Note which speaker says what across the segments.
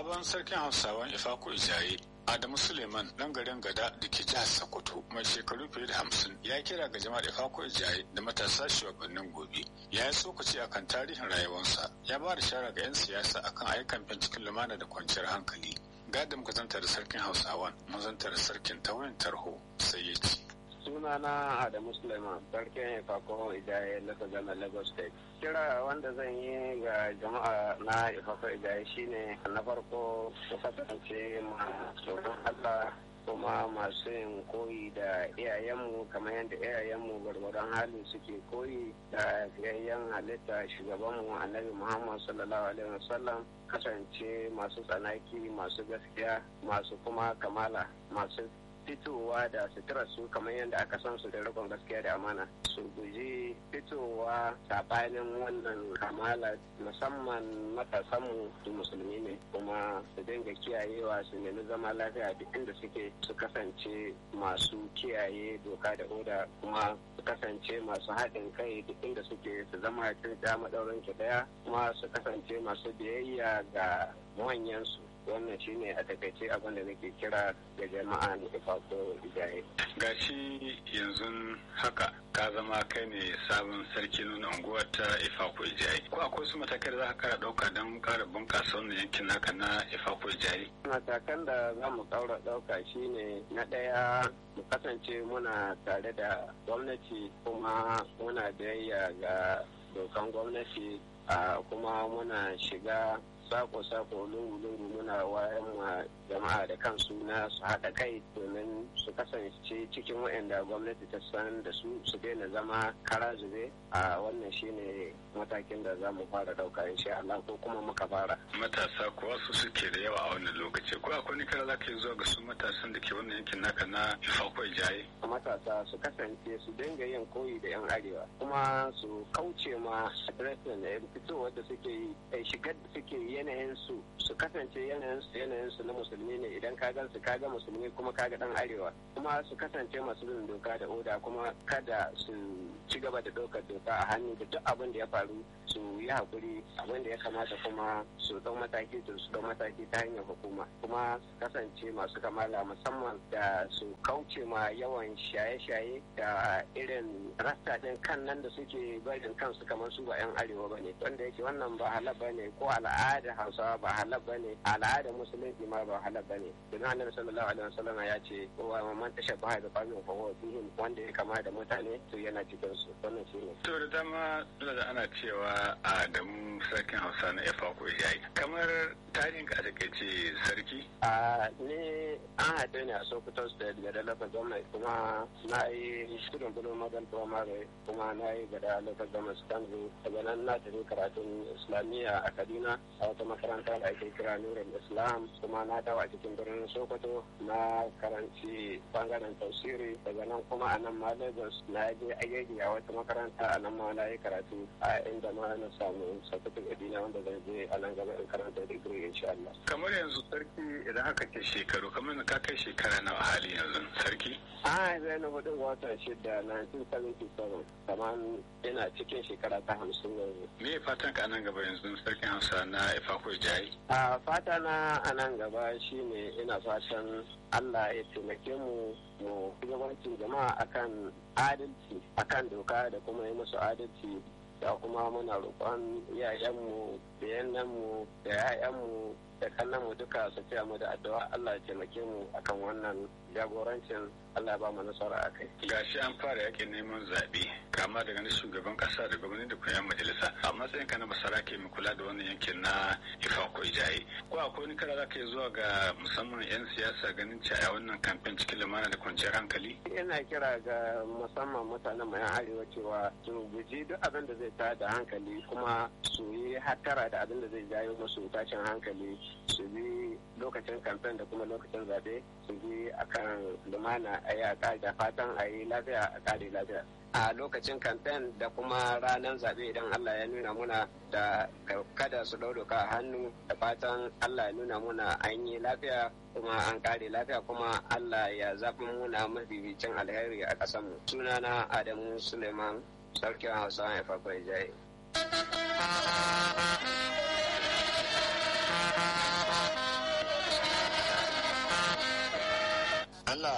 Speaker 1: Sabon sarkin Hausawan Ifako Ijaye Adamu Suleiman ɗan garin Gada da ke jihar Sokoto mai shekaru fiye da 50 ya kira ga jama'ar Ifako Ijaye da matasa shugabannin gobe. Ya yi tsokaci akan tarihin rayuwarsa, ya ba da shawara ga 'yan siyasa akan ayyukan cikin lumana da kwanciyar hankali. Gadin muka zanta da sarkin Hausawan, mun zanta da sarkin ta wayan tarho sai ya ce.
Speaker 2: Sunana Adamu Suleiman, sarkin Ifako Ijaye Lagos State. Kira wanda zan yi ga jama'a na Ifako Ijaye shine na farko su kasance masu Allah kuma masu yin koyi da iyayenmu kamar yadda iyayenmu gwargwadon hali suke koyi da yayyan halitta shugabanmu Annabi Muhammad sallallahu alaihi wasallam, kasance masu tsanaki, masu gaskiya, masu kuma kamala, masu fitowa da sutura su kamar yadda aka san su da rikon gaskiya da amana, su guji fitowa sabanin wannan kamala, musamman matasanmu su musulmi ne, kuma su dinga kiyayewa su nemi zama lafiya duk inda suke, su kasance masu kiyaye doka da oda, kuma su kasance masu haɗin kai duk inda suke, su zama da madaurin ki daya, kuma su kasance masu biyayya ga manyansu. Wannan shine a takaice abin da nake kira ga jama'a na Ifako Ijaye.
Speaker 1: Gashi yanzu haka ka zama kai ne sabon sarki nuna unguwar ta Ifako Ijaye. Ko akwai su matakai da za ka kara ɗauka don ƙara bunƙasa wannan yankin naka na Ifako Ijaye?
Speaker 2: Matakan da za mu ƙaura ɗauka shine na ɗaya mu kasance muna tare da gwamnati kuma muna biyayya ga dokan gwamnati, kuma muna shiga sako-sako lungu-lungu muna wayan wa jama'a da kansu na su haɗa kai domin su kasance cikin waɗanda gwamnati ta san da su daina zama kara zube. A wannan shine matakin da za mu fara ɗauka insha Allah, ko kuma muka fara.
Speaker 1: Matasa kuwa su suke da yawa a wannan lokaci, ko akwai kira za ka yi zuwa ga su matasan da ke wannan yankin naka na Ifako Ijaye?
Speaker 2: Matasa su kasance su dinga yin koyi da 'yan arewa, kuma su kauce ma adireshin da fitowar da suke yi, shigar da suke yi yanayin su kasance yanayin su na musulmi ne. Idan ka gan su kaga musulmi kuma kaga dan arewa, kuma su kasance masu bin doka da oda, kuma kada su ci gaba da ɗaukar doka a hannu da duk abin da ya faru su yi hakuri, abin da ya kamata kuma su ɗau mataki ta hanyar hukuma, kuma su kasance masu kamala, musamman da su kauce ma yawan shaye-shaye da irin rasta ɗin kan nan da suke barin kansu kamar su ba 'yan arewa ba ne, wanda yake wannan ba halal ba ne, ko al'ada Hausawa ba halal ba ne, al'adar musulunci ma ba halal ba ne. Domin Annabi sallallahu alaihi wasallam ya ce wa man tashabbaha bi qaumin fa huwa fihim, wanda ya kama da mutane to yana cikin su. Wannan shine. To
Speaker 1: da dama da ana cewa Adamu sarkin Hausa na Ifako Ijaye, kamar tarihin ka da ce sarki?
Speaker 2: Ni an haɗe ni a Sokoto State ga Local Government, kuma na yi shirin bulon Model Primary, kuma na yi ga Local Government Secondary. Daga nan na tafi karatun Islamiyya a Kaduna a wata makaranta da ake kira Nurul Islam, kuma na dawo a cikin birnin Sokoto na karanci bangaren tafsiri. Daga nan kuma a nan ma Lagos na je ayyaki a wata makaranta, a nan ma na yi karatu a inda ma na samu certificate dina wanda zan je a nan gaba in karanta digiri insha Allah.
Speaker 1: Kamar yanzu sarki idan aka ce shekaru, kamar ka kai shekara nawa hali yanzu sarki?
Speaker 2: Zai na 4 ga watan 6 1977, kamar ina cikin shekara ta 50 yanzu.
Speaker 1: Me fatan ka nan gaba yanzu sarkin Hausa na Ifako Ijaye?
Speaker 2: Fata na a nan gaba shine ina fatan Allah ya taimake mu shugabancin jama'a akan adalci, akan doka da kuma yi musu adalci, da kuma muna roƙon iyayenmu da yannanmu da 'ya'yanmu da kallonmu duka su taya mu da addu'a Allah ya taimake mu akan wannan jagorancin, Allah ya ba mu nasara a kai.
Speaker 1: Gashi an fara yakin neman zaɓe, kama daga na shugaban ƙasa da gwamnati da kuma majalisa. A matsayin ka na basarake mai kula da wannan yankin na Ifako Ijaye, ko akwai wani kira za ka yi zuwa ga musamman 'yan siyasa ganin cewa wannan kamfen cikin lumana da kwanciyar hankali?
Speaker 2: Ina kira ga musamman mutanen mai arewa cewa su guji duk abin da zai tada da hankali, kuma su yi hattara da abin da zai jawo musu tashin hankali, su bi lokacin kamfen da kuma lokacin zaɓe, su bi akan lumana a yi da fatan a yi lafiya a ƙare lafiya. A lokacin kamfen da kuma ranar zaɓe idan Allah ya nuna muna da kada su ɗau doka a hannu, da fatan Allah ya nuna muna an yi lafiya kuma an ƙare lafiya, kuma Allah ya zaɓi muna mabibicin alheri a ƙasarmu. Sunana Adamu Suleiman, sarkin Hausa ya Ifako Ijaye.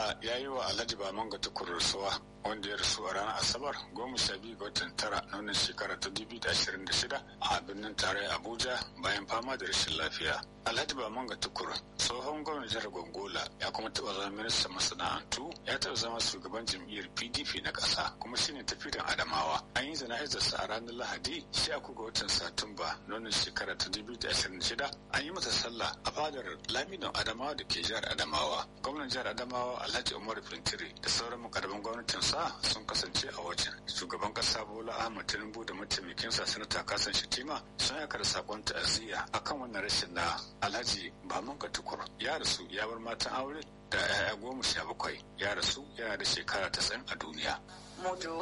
Speaker 1: Allah ya yi wa Alhaji Bamanga Tukur rasuwa, wanda ya rasu a ranar Asabar 12 ga watan tara na wannan shekara ta 2026 a birnin tarayya Abuja bayan fama da rashin lafiya. Alhaji Bamanga Tukur tsohon gwamnan jihar Gongola ya kuma taɓa zama ministan masana'antu, ya taɓa zama shugaban jam'iyyar PDP na ƙasa kuma shine tafidan Adamawa. An yi jana'izarsa a ranar Lahadi 13 ga watan Satumba na wannan shekara ta 2026. An yi masa sallah a fadar Lamidon Adamawa da ke jihar Adamawa. Gwamnan jihar Adamawa Alhaji Umar Fintiri da sauran mukarraban gwamnatinsa sun kasance a wajen. Shugaban ƙasa Bola Ahmed Tinubu da mataimakinsa Sanata Kasan Shatima sun aika da sakon ta'aziyya akan wannan rashin na Alhaji Bamanga Tukur. Ya rasu ya bar matan aure da 'ya'ya 17. Ya rasu yana da shekara 90 a duniya.